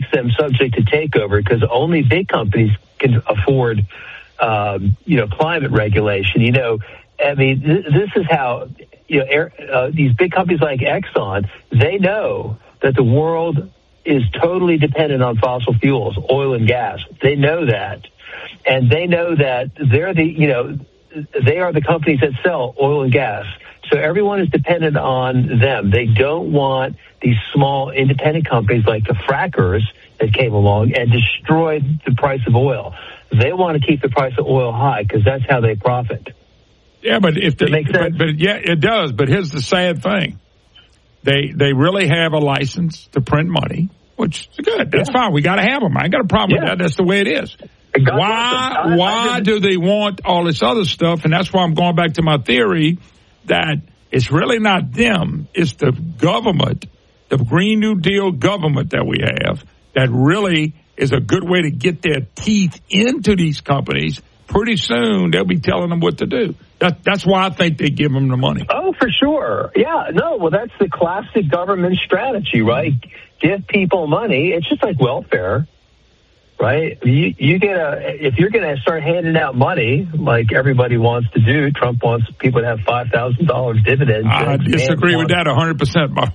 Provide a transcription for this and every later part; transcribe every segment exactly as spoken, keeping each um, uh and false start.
them subject to takeover because only big companies can afford, um, you know, climate regulation. You know, I mean, th- this is how, you know, air, uh, these big companies like Exxon, they know that the world is totally dependent on fossil fuels, oil and gas. They know that. And they know that they're the, you know, they are the companies that sell oil and gas. So everyone is dependent on them. They don't want these small independent companies like the frackers that came along and destroyed the price of oil. They want to keep the price of oil high because that's how they profit. Yeah, but if they, Does that make sense? But, but yeah, it does. But here's the sad thing: they they really have a license to print money, which is good. That's yeah. fine. We got to have them. I ain't got a problem yeah. with that. That's the way it is. God why I, why I do they want all this other stuff? And that's why I'm going back to my theory that it's really not them. It's the government, the Green New Deal government that we have that really is a good way to get their teeth into these companies. Pretty soon they'll be telling them what to do. That, that's why I think they give them the money. Oh, for sure. Yeah, no, well, that's the classic government strategy, right? Give people money. It's just like welfare. Right? You, you get a, if you're going to start handing out money like everybody wants to do, Trump wants people to have five thousand dollars dividends. I disagree with that one hundred percent, by the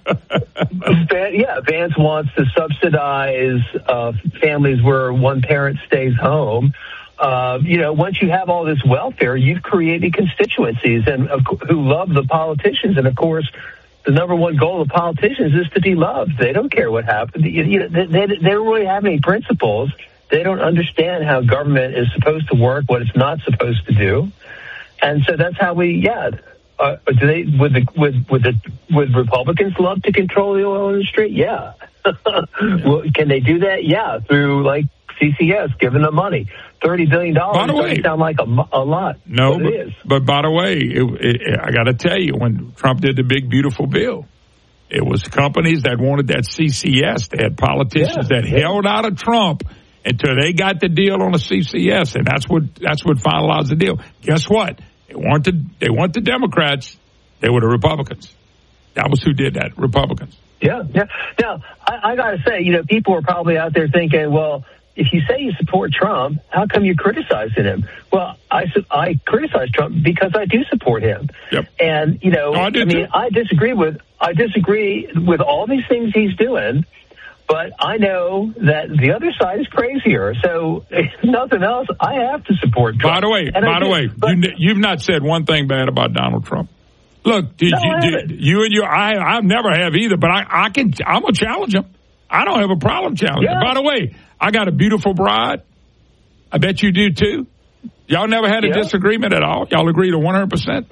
way. Yeah, Vance wants to subsidize uh, families where one parent stays home. Uh, you know, once you have all this welfare, you've created constituencies and uh, who love the politicians. And, of course, the number one goal of politicians is to be loved. They don't care what happened. You, you know, they, they, they don't really have any principles. They don't understand how government is supposed to work, what it's not supposed to do. And so that's how we, yeah. Uh, do they, would the, would, would the, would Republicans love to control the oil industry? Yeah. Well, can they do that? Yeah. Through like C C S, giving them money. thirty billion dollars doesn't sound like a, a lot. No, but, but, it is. but by the way, it, it, I got to tell you, when Trump did the big, beautiful bill, it was companies that wanted that C C S. They had politicians yeah, that yeah. held out of Trump until they got the deal on the C C S, and that's what that's what finalized the deal. Guess what? They weren't the, they weren't the Democrats. They were the Republicans. That was who did that, Republicans. Yeah, yeah. Now, I, I got to say, you know, people are probably out there thinking, well, if you say you support Trump, how come you're criticizing him? Well, I, I criticize Trump because I do support him. Yep. And, you know, oh, I, I mean, too. I disagree with I disagree with all these things he's doing, but I know that the other side is crazier. So if nothing else, I have to support Trump. By the way, and by I the do, way, but, you, you've not said one thing bad about Donald Trump. Look, did no, you, I did, you and you, I, I never have either, but I, I can, I'm gonna challenge him. I don't have a problem challenging yeah. him. By the way, I got a beautiful bride. I bet you do too. Y'all never had a yeah. disagreement at all. Y'all agree to one hundred percent.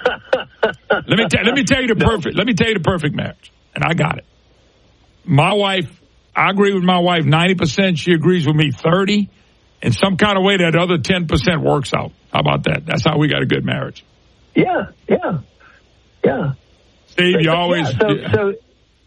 Let me t- let me tell you the perfect. No. Let me tell you the perfect marriage, and I got it. My wife, I agree with my wife ninety percent. She agrees with me thirty. In some kind of way, that other ten percent works out. How about that? That's how we got a good marriage. Yeah, yeah, yeah. Steve, you always. Yeah, so, yeah. so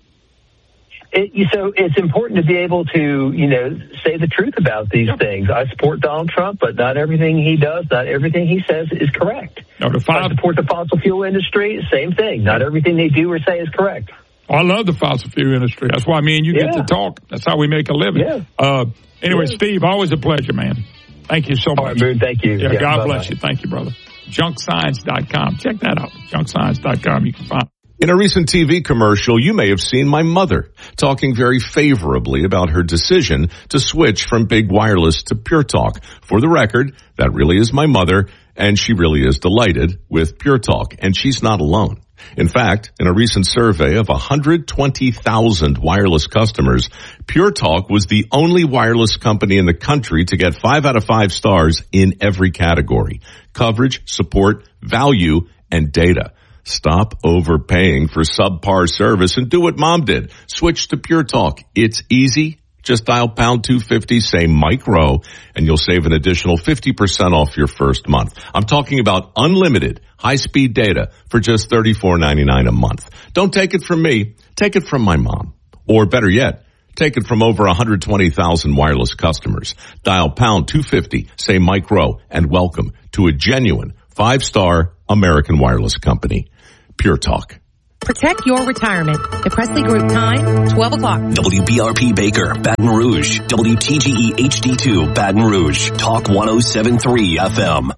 It, so it's important to be able to, you know, say the truth about these yep. things. I support Donald Trump, but not everything he does, not everything he says is correct. No, the five, I support the fossil fuel industry, same thing. Not everything they do or say is correct. I love the fossil fuel industry. That's why me and you yeah. get to talk. That's how we make a living. Yeah. Uh, anyway, yeah. Steve, always a pleasure, man. Thank you so much. All right, Moon, thank you. Yeah, yeah, God bye-bye. bless you. Thank you, brother. junk science dot com. Check that out. junk science dot com. You can find. In a recent T V commercial, you may have seen my mother talking very favorably about her decision to switch from Big Wireless to Pure Talk. For the record, that really is my mother, and she really is delighted with Pure Talk, and she's not alone. In fact, in a recent survey of one hundred twenty thousand wireless customers, Pure Talk was the only wireless company in the country to get five out of five stars in every category: coverage, support, value, and data. Stop overpaying for subpar service and do what Mom did. Switch to Pure Talk. It's easy. Just dial pound two fifty, say Mike Rowe, and you'll save an additional fifty percent off your first month. I'm talking about unlimited high-speed data for just thirty-four ninety-nine a month. Don't take it from me. Take it from my mom. Or better yet, take it from over one hundred twenty thousand wireless customers. Dial pound two fifty, say Mike Rowe, and welcome to a genuine five-star American wireless company. Pure Talk. Protect your retirement. The Presley Group time, twelve o'clock. W B R P Baker, Baton Rouge. W T G E H D two, Baton Rouge. Talk one oh seven point three F M.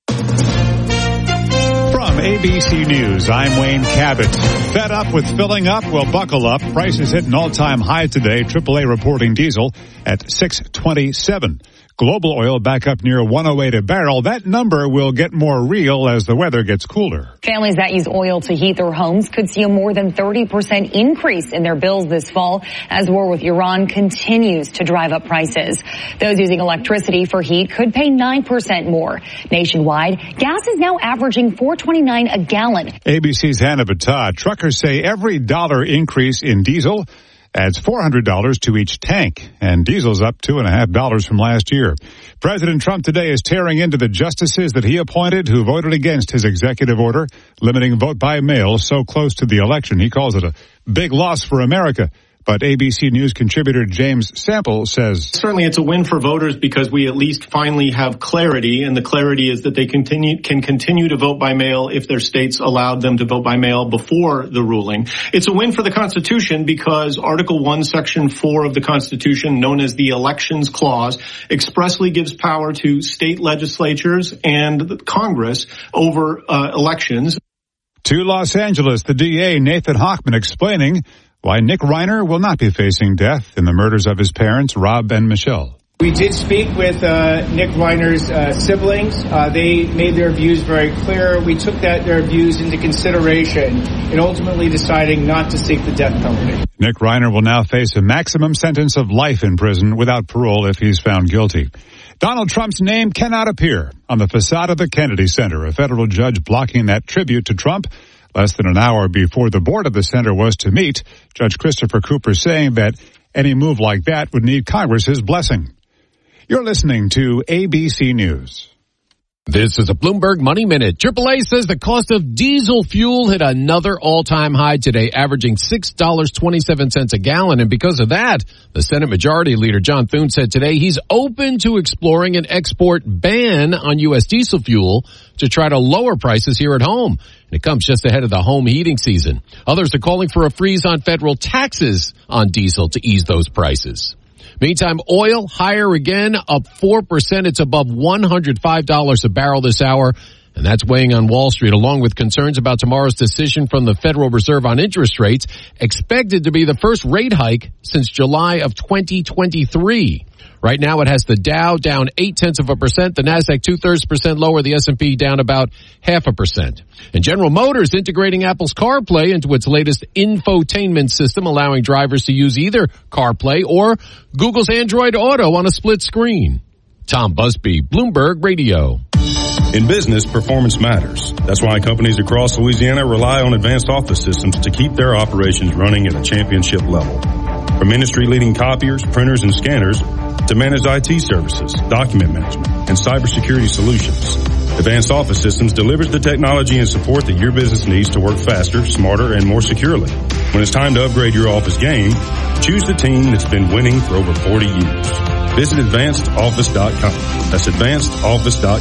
From A B C News, I'm Wayne Cabot. Fed up with filling up? Well, buckle up. Prices hit an all-time high today. triple A reporting diesel at six twenty-seven. Global oil back up near one oh eight a barrel. That number will get more real as the weather gets cooler. Families that use oil to heat their homes could see a more than thirty percent increase in their bills this fall as war with Iran continues to drive up prices. Those using electricity for heat could pay nine percent more. Nationwide, gas is now averaging four twenty-nine a gallon. A B C's Hannah Battah. Truckers say every dollar increase in diesel adds four hundred dollars to each tank, and diesel's up two and a half dollars from last year. President Trump today is tearing into the justices that he appointed who voted against his executive order limiting vote by mail so close to the election. He calls it a big loss for America. But A B C News contributor James Sample says, certainly it's a win for voters because we at least finally have clarity, and the clarity is that they continue can continue to vote by mail if their states allowed them to vote by mail before the ruling. It's a win for the Constitution because Article one, Section four of the Constitution, known as the Elections Clause, expressly gives power to state legislatures and Congress over uh, elections. To Los Angeles, the D A, Nathan Hochman, explaining why Nick Reiner will not be facing death in the murders of his parents, Rob and Michelle. We did speak with uh, Nick Reiner's uh, siblings. Uh, they made their views very clear. We took that their views into consideration in ultimately deciding not to seek the death penalty. Nick Reiner will now face a maximum sentence of life in prison without parole if he's found guilty. Donald Trump's name cannot appear on the facade of the Kennedy Center, a federal judge blocking that tribute to Trump. Less than an hour before the board of the center was to meet, Judge Christopher Cooper saying that any move like that would need Congress's blessing. You're listening to A B C News. This is a Bloomberg Money Minute. triple A says the cost of diesel fuel hit another all-time high today, averaging six dollars and twenty-seven cents a gallon. And because of that, the Senate Majority Leader John Thune said today he's open to exploring an export ban on U S diesel fuel to try to lower prices here at home. And it comes just ahead of the home heating season. Others are calling for a freeze on federal taxes on diesel to ease those prices. Meantime, oil higher again, up four percent. It's above one hundred five dollars a barrel this hour, and that's weighing on Wall Street, along with concerns about tomorrow's decision from the Federal Reserve on interest rates, expected to be the first rate hike since July of twenty twenty-three. Right now, it has the Dow down eight-tenths of a percent, the Nasdaq two-thirds percent lower, the S and P down about half a percent. And General Motors integrating Apple's CarPlay into its latest infotainment system, allowing drivers to use either CarPlay or Google's Android Auto on a split screen. Tom Busby, Bloomberg Radio. In business, performance matters. That's why companies across Louisiana rely on Advanced Office Systems to keep their operations running at a championship level. From industry-leading copiers, printers, and scanners to managed I T services, document management, and cybersecurity solutions, Advanced Office Systems delivers the technology and support that your business needs to work faster, smarter, and more securely. When it's time to upgrade your office game, choose the team that's been winning for over forty years. Visit advanced office dot com. That's advanced office dot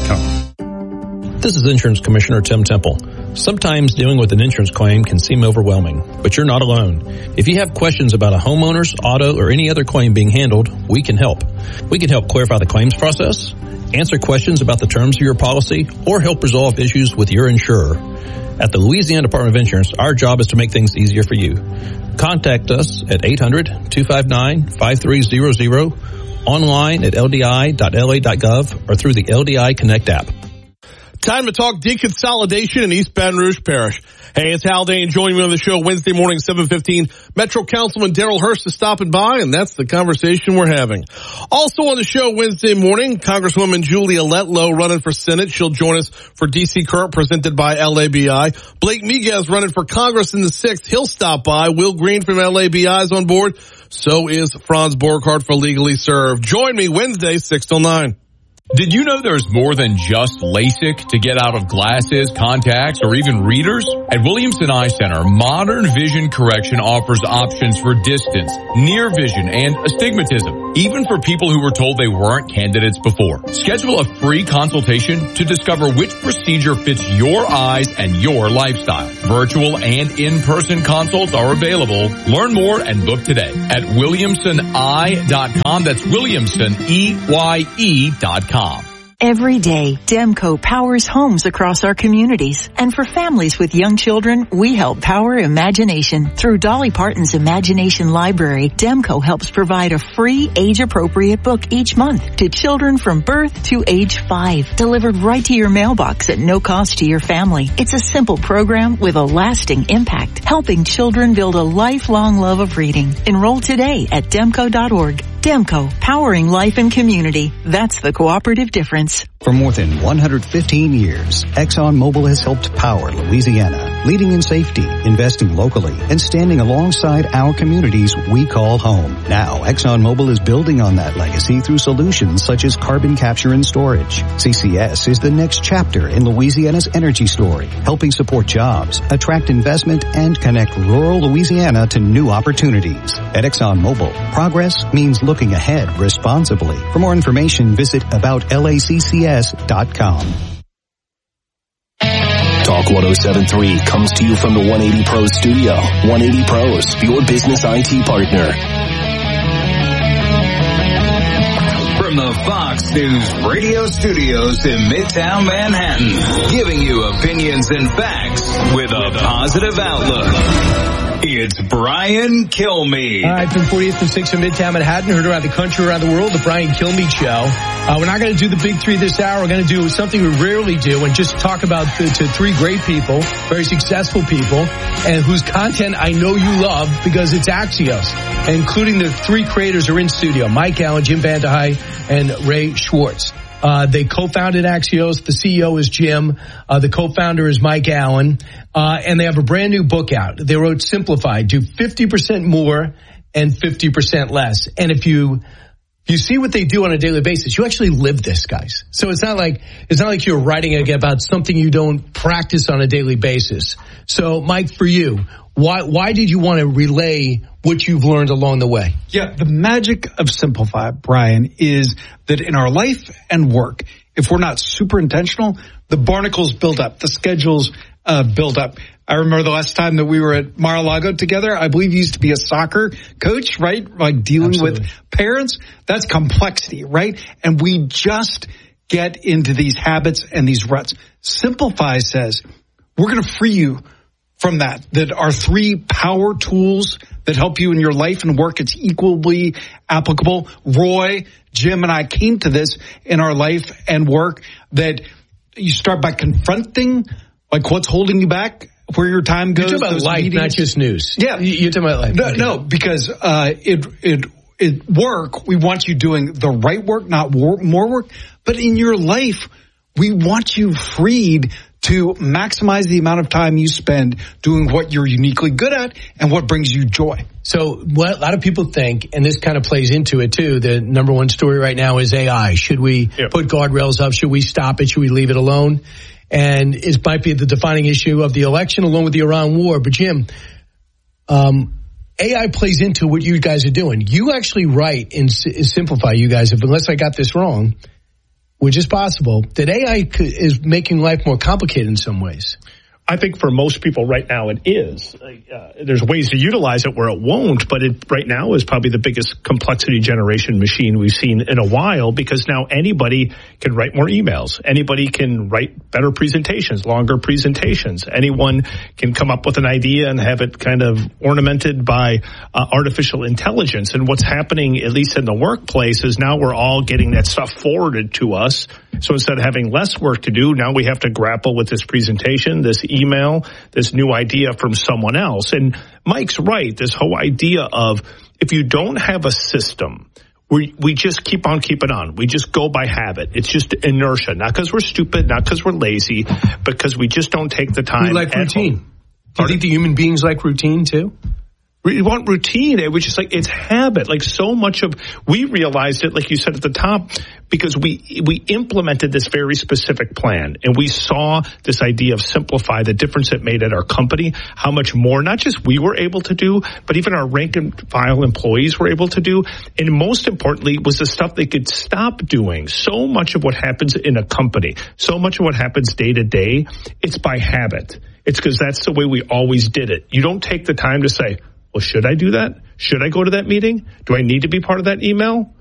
com. This is Insurance Commissioner Tim Temple. Sometimes dealing with an insurance claim can seem overwhelming, but you're not alone. If you have questions about a homeowner's, auto, or any other claim being handled, we can help. We can help clarify the claims process, answer questions about the terms of your policy, or help resolve issues with your insurer. At the Louisiana Department of Insurance, our job is to make things easier for you. Contact us at eight hundred, two five nine, five three zero zero, online at L D I dot L A dot gov, or through the L D I Connect app. Time to talk deconsolidation in East Baton Rouge Parish. Hey, it's Hal Dane joining me on the show Wednesday morning, seven fifteen. Metro Councilman Daryl Hurst is stopping by, and that's the conversation we're having. Also on the show Wednesday morning, Congresswoman Julia Letlow running for Senate. She'll join us for D C Current presented by L A B I. Blake Miguez running for Congress in the sixth. He'll stop by. Will Green from L A B I is on board. So is Franz Borghardt for Legally Served. Join me Wednesday, six till nine. Did you know there's more than just LASIK to get out of glasses, contacts, or even readers? At Williamson Eye Center, Modern Vision Correction offers options for distance, near vision, and astigmatism. even for people who were told they weren't candidates before. Schedule a free consultation to discover which procedure fits your eyes and your lifestyle. Virtual and in-person consults are available. Learn more and book today at williamson eye dot com. That's Williamson, E Y E dot com. Every day, Demco powers homes across our communities. And for families with young children, we help power imagination. Through Dolly Parton's Imagination Library, Demco helps provide a free, age-appropriate book each month to children from birth to age five, delivered right to your mailbox at no cost to your family. It's a simple program with a lasting impact, helping children build a lifelong love of reading. Enroll today at demco dot org. Demco, powering life and community. That's the cooperative difference. For more than one hundred fifteen years, ExxonMobil has helped power Louisiana, leading in safety, investing locally, and standing alongside our communities we call home. Now, ExxonMobil is building on that legacy through solutions such as carbon capture and storage. C C S is the next chapter in Louisiana's energy story, helping support jobs, attract investment, and connect rural Louisiana to new opportunities. At ExxonMobil, progress means looking ahead responsibly. For more information, visit about L A C C S dot com. Talk one oh seven point three comes to you from the one eighty Pros studio. one eighty Pros, your business I T partner. From the Fox News radio studios in Midtown Manhattan, giving you opinions and facts with a positive outlook. It's Brian Kilmeade. All right, from fortieth and sixth in Midtown Manhattan, heard around the country, around the world, the Brian Kilmeade Show. Uh, we're not going to do the big three this hour. We're going to do something we rarely do and just talk about the, to three great people, very successful people, and whose content I know you love because it's Axios, including the three creators are in studio, Mike Allen, Jim Vandehei, and Ray Schwartz. Uh, they co-founded Axios. The C E O is Jim. Uh, the co-founder is Mike Allen. Uh, and they have a brand new book out. They wrote Simplified, do fifty percent more and fifty percent less. And if you, if you see what they do on a daily basis, you actually live this, guys. So it's not like, it's not like you're writing about something you don't practice on a daily basis. So Mike, for you, why, why did you want to relay what you've learned along the way? Yeah, the magic of Simplify, Brian, is that in our life and work, if we're not super intentional, the barnacles build up, the schedules uh, build up. I remember the last time that we were at Mar-a-Lago together, I believe you used to be a soccer coach, right? Like dealing Absolutely. with parents. That's complexity, right? And we just get into these habits and these ruts. Simplify says, we're going to free you from that, that our three power tools that help you in your life and work, it's equally applicable. Roy, Jim, and I came to this in our life and work, that you start by confronting, like, what's holding you back, where your time goes. You're talking about life, meetings. Not just news. Yeah. You're talking about life. No, okay. no because uh, it, it, it work, we want you doing the right work, not more work. But in your life, we want you freed to maximize the amount of time you spend doing what you're uniquely good at and what brings you joy. So what a lot of people think, and this kind of plays into it too, the number one story right now is A I. Should we yep. put guardrails up? Should we stop it? Should we leave it alone? And it might be the defining issue of the election along with the Iran war. But Jim, um, A I plays into what you guys are doing. You actually write in, in Simplify, you guys, if, unless I got this wrong, which is possible, that A I is making life more complicated in some ways. I think for most people right now it is. Uh, there's ways to utilize it where it won't, but it right now is probably the biggest complexity generation machine we've seen in a while, because now anybody can write more emails. Anybody can write better presentations, longer presentations. Anyone can come up with an idea and have it kind of ornamented by uh, artificial intelligence. And what's happening, at least in the workplace, is now we're all getting that stuff forwarded to us. So instead of having less work to do, now we have to grapple with this presentation, this email, this new idea from someone else. And Mike's right. This whole idea of if you don't have a system, we we just keep on keeping on. We just go by habit. It's just inertia, not because we're stupid, not because we're lazy, but because we just don't take the time. We like routine. Home. Do you think the human beings like routine too? We want routine. It was just like, it's habit. Like so much of, we realized it, like you said at the top, because we, we implemented this very specific plan and we saw this idea of simplify, the difference it made at our company, how much more, not just we were able to do, but even our rank and file employees were able to do. And most importantly was the stuff they could stop doing. So much of what happens in a company, so much of what happens day to day, it's by habit. It's because that's the way we always did it. You don't take the time to say, well, should I do that? Should I go to that meeting? Do I need to be part of that email?